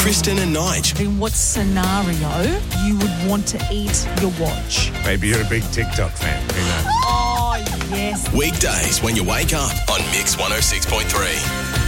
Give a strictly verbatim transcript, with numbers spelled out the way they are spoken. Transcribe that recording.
Kristen and Nige. In what scenario you would want to eat your watch? Maybe you're a big TikTok fan. Who knows? Oh, yes. Weekdays when you wake up on Mix one oh six point three.